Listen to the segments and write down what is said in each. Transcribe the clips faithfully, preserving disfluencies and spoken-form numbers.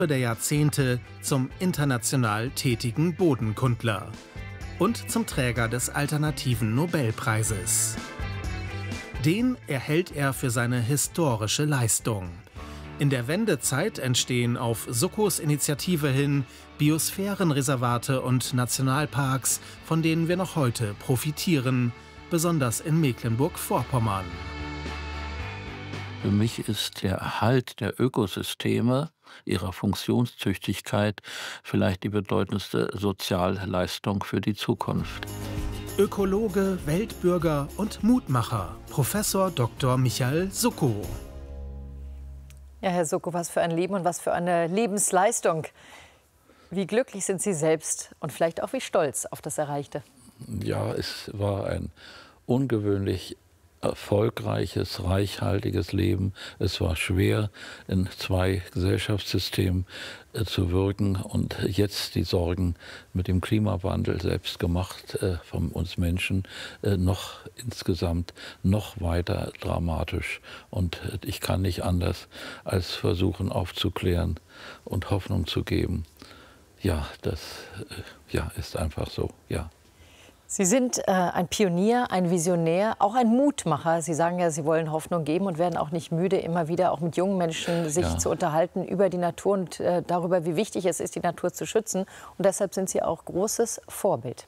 der Jahrzehnte zum international tätigen Bodenkundler und zum Träger des alternativen Nobelpreises. Den erhält er für seine historische Leistung. In der Wendezeit entstehen auf Sukkos Initiative hin Biosphärenreservate und Nationalparks, von denen wir noch heute profitieren, besonders in Mecklenburg-Vorpommern. Für mich ist der Erhalt der Ökosysteme, ihrer Funktionstüchtigkeit, vielleicht die bedeutendste Sozialleistung für die Zukunft. Ökologe, Weltbürger und Mutmacher, Professor Doktor Michael Sukko. Ja, Herr Sukko, was für ein Leben und was für eine Lebensleistung. Wie glücklich sind Sie selbst und vielleicht auch wie stolz auf das Erreichte? Ja, es war ein ungewöhnlich erfolgreiches, reichhaltiges Leben. Es war schwer, in zwei Gesellschaftssystemen äh, zu wirken und jetzt die Sorgen mit dem Klimawandel selbst gemacht äh, von uns Menschen äh, noch insgesamt noch weiter dramatisch. Und äh, ich kann nicht anders als versuchen aufzuklären und Hoffnung zu geben. Ja, das äh, ja, ist einfach so, ja. Sie sind äh, ein Pionier, ein Visionär, auch ein Mutmacher. Sie sagen ja, Sie wollen Hoffnung geben und werden auch nicht müde, immer wieder auch mit jungen Menschen sich Ja. zu unterhalten über die Natur und äh, darüber, wie wichtig es ist, die Natur zu schützen. Und deshalb sind Sie auch großes Vorbild.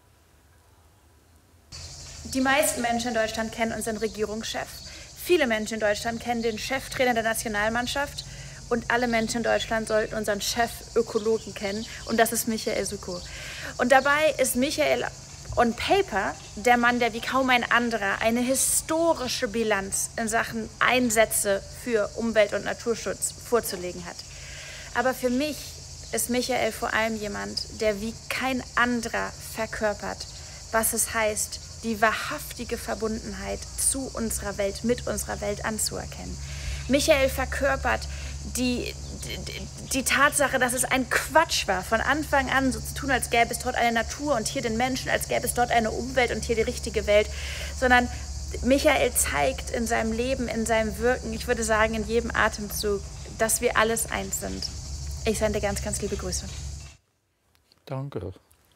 Die meisten Menschen in Deutschland kennen unseren Regierungschef. Viele Menschen in Deutschland kennen den Cheftrainer der Nationalmannschaft. Und alle Menschen in Deutschland sollten unseren Chef-Ökologen kennen. Und das ist Michael Sukko. Und dabei ist Michael on paper der Mann, der wie kaum ein anderer eine historische Bilanz in Sachen Einsätze für Umwelt- und Naturschutz vorzulegen hat. Aber für mich ist Michael vor allem jemand, der wie kein anderer verkörpert, was es heißt, die wahrhaftige Verbundenheit zu unserer Welt, mit unserer Welt anzuerkennen. Michael verkörpert die, die, die Tatsache, dass es ein Quatsch war, von Anfang an so zu tun, als gäbe es dort eine Natur und hier den Menschen, als gäbe es dort eine Umwelt und hier die richtige Welt, sondern Michael zeigt in seinem Leben, in seinem Wirken, ich würde sagen in jedem Atemzug, dass wir alles eins sind. Ich sende ganz, ganz liebe Grüße. Danke.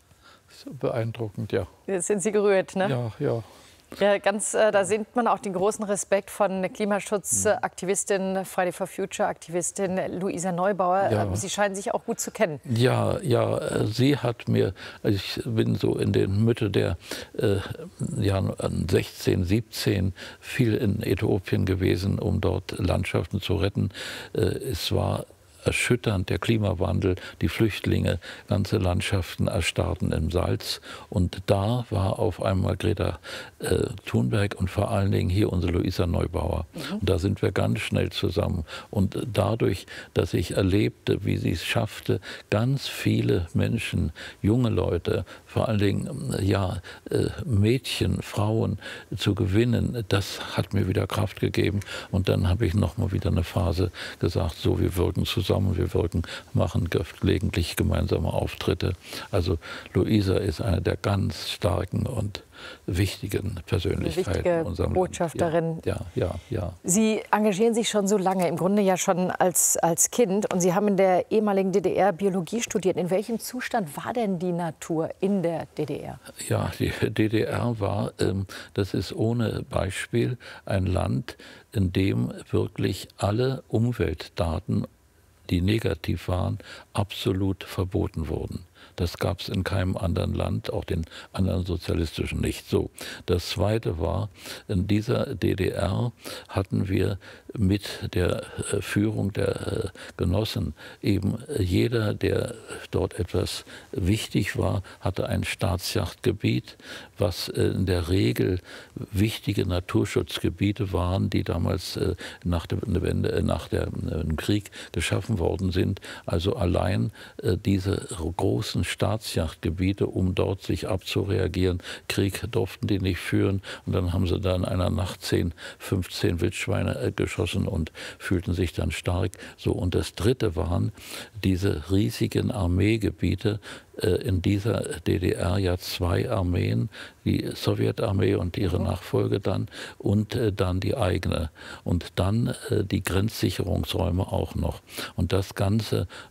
So beeindruckend, ja. Jetzt sind Sie gerührt, ne? Ja, ja. Ja, ganz, äh, da sieht man auch den großen Respekt von Klimaschutzaktivistin, Friday for Future Aktivistin Luisa Neubauer. Ja. Äh, Sie scheinen sich auch gut zu kennen. Ja, ja, äh, sie hat mir, also ich bin so in der Mitte der äh, Jahren sechzehn, siebzehn, viel in Äthiopien gewesen, um dort Landschaften zu retten. Äh, es war erschütternd, der Klimawandel, die Flüchtlinge, ganze Landschaften erstarrten im Salz. Und da war auf einmal Greta äh, Thunberg und vor allen Dingen hier unsere Luisa Neubauer. Mhm. Und da sind wir ganz schnell zusammen. Und dadurch, dass ich erlebte, wie sie es schaffte, ganz viele Menschen, junge Leute, vor allen Dingen ja, äh, Mädchen, Frauen zu gewinnen, das hat mir wieder Kraft gegeben. Und dann habe ich noch mal wieder eine Phase gesagt, so, wir wirken zusammen. Wir wirken, machen gelegentlich gemeinsame Auftritte. Also Luisa ist eine der ganz starken und wichtigen Persönlichkeiten Eine wichtige in unserem Botschafterin. Land. Ja, ja, ja, ja. Sie engagieren sich schon so lange, im Grunde ja schon als, als Kind. Und Sie haben in der ehemaligen D D R Biologie studiert. In welchem Zustand war denn die Natur in der D D R? Ja, die D D R war, ähm, das ist ohne Beispiel, ein Land, in dem wirklich alle Umweltdaten, die negativ waren, absolut verboten wurden. Das gab es in keinem anderen Land, auch den anderen sozialistischen nicht so. Das Zweite war, in dieser D D R hatten wir mit der Führung der Genossen eben jeder, der dort etwas wichtig war, hatte ein Staatsjachtgebiet, was in der Regel wichtige Naturschutzgebiete waren, die damals nach dem, nach dem Krieg geschaffen worden sind. Also allein diese großen Staatsjachtgebiete, um dort sich abzureagieren. Krieg durften die nicht führen. Und dann haben sie da in einer Nacht zehn, fünfzehn Wildschweine geschossen und fühlten sich dann stark. So, und das Dritte waren diese riesigen Armeegebiete, in dieser D D R ja zwei Armeen, die Sowjetarmee und ihre Nachfolge dann und äh, dann die eigene und dann äh, die Grenzsicherungsräume auch noch. Und das Ganze